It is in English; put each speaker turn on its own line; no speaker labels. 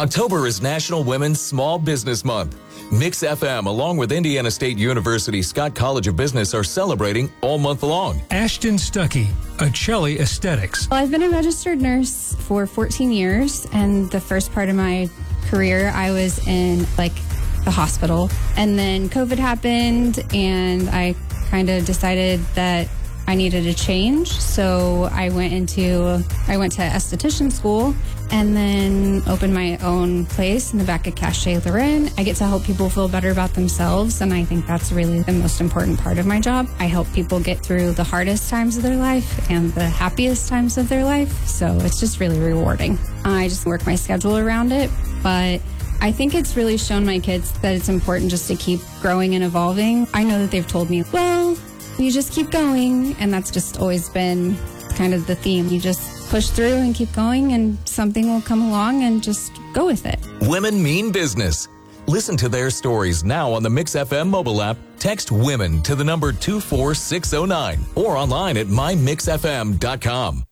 October is National Women's Small Business Month. Mix FM, along with Indiana State University Scott College of Business, are celebrating all month long.
Ashton Stuckey, Acelli Aesthetics.
Well, I've been a registered nurse for 14 years, and the first part of my career, I was in the hospital. And then COVID happened, and I kind of decided that I needed a change. So I went to esthetician school and then opened my own place in the back of Cache Lorraine. I get to help people feel better about themselves, and I think that's really the most important part of my job. I help people get through the hardest times of their life and the happiest times of their life, so it's just really rewarding. I just work my schedule around it, but I think it's really shown my kids that it's important just to keep growing and evolving. I know that they've told me, well, you just keep going, and that's just always been kind of the theme. You just push through and keep going, and something will come along, and just go with it.
Women mean business. Listen to their stories now on the Mix FM mobile app. Text WOMEN to the number 24609 or online at mymixfm.com.